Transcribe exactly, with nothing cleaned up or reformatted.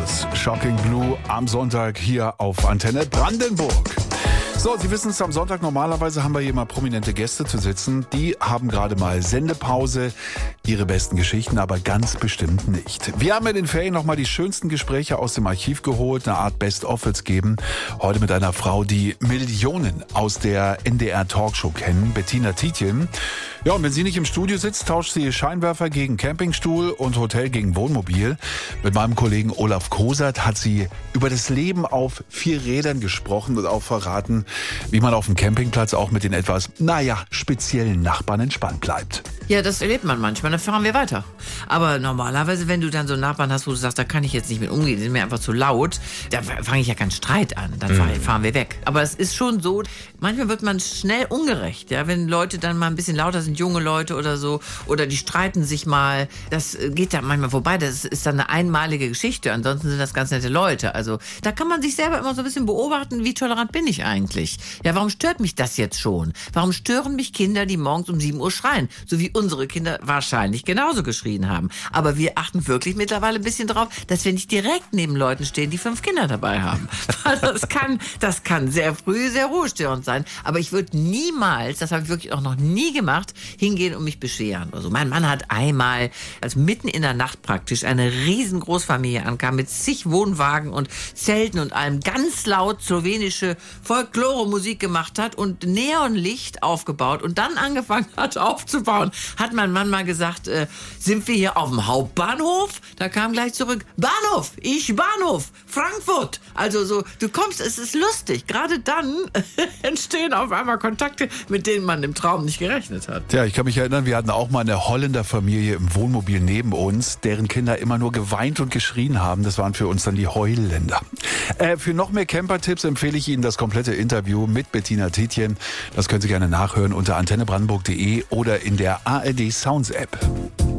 Beatles, Shocking Blue am Sonntag hier auf Antenne Brandenburg. So, Sie wissen es, am Sonntag normalerweise haben wir hier mal prominente Gäste zu sitzen. Die haben gerade mal Sendepause, ihre besten Geschichten aber ganz bestimmt nicht. Wir haben in den Ferien nochmal die schönsten Gespräche aus dem Archiv geholt, eine Art Best-of wird's geben. Heute mit einer Frau, die Millionen aus der N D R-Talkshow kennen, Bettina Tietjen. Ja, und wenn sie nicht im Studio sitzt, tauscht sie Scheinwerfer gegen Campingstuhl und Hotel gegen Wohnmobil. Mit meinem Kollegen Olaf Kosert hat sie über das Leben auf vier Rädern gesprochen und auch verraten, wie man auf dem Campingplatz auch mit den etwas, naja, speziellen Nachbarn entspannt bleibt. Ja, das erlebt man manchmal, dann fahren wir weiter. Aber normalerweise, wenn du dann so einen Nachbarn hast, wo du sagst, da kann ich jetzt nicht mit umgehen, die sind mir einfach zu laut, da fange ich ja keinen Streit an, dann fahren, fahren wir weg. Aber es ist schon so, manchmal wird man schnell ungerecht, ja, wenn Leute dann mal ein bisschen lauter sind, junge Leute oder so, oder die streiten sich mal, das geht dann manchmal vorbei, das ist dann eine einmalige Geschichte, ansonsten sind das ganz nette Leute. Also da kann man sich selber immer so ein bisschen beobachten, wie tolerant bin ich eigentlich? Ja, warum stört mich das jetzt schon? Warum stören mich Kinder, die morgens um sieben Uhr schreien? So wie unsere Kinder wahrscheinlich genauso geschrien haben. Aber wir achten wirklich mittlerweile ein bisschen drauf, dass wir nicht direkt neben Leuten stehen, die fünf Kinder dabei haben. Das kann, das kann sehr früh sehr ruhestörend sein. Aber ich würde niemals, das habe ich wirklich auch noch nie gemacht, hingehen und mich beschweren oder so. Mein Mann hat einmal, als mitten in der Nacht praktisch, eine riesen Großfamilie ankam mit zig Wohnwagen und Zelten und allem, ganz laut slowenische Folklore-Musik gemacht hat und Neonlicht aufgebaut und dann angefangen hat aufzubauen, hat mein Mann mal gesagt, äh, sind wir hier auf dem Hauptbahnhof? Da kam gleich zurück, Bahnhof, ich Bahnhof, Frankfurt. Also so, du kommst, es ist lustig. Gerade dann entstehen auf einmal Kontakte, mit denen man im Traum nicht gerechnet hat. Ja, ich kann mich erinnern, wir hatten auch mal eine Holländerfamilie im Wohnmobil neben uns, deren Kinder immer nur geweint und geschrien haben. Das waren für uns dann die Heulländer. Äh, für noch mehr Camper-Tipps empfehle ich Ihnen das komplette Interview mit Bettina Tietjen. Das können Sie gerne nachhören unter antenne brandenburg punkt de oder in der A R D Sounds App.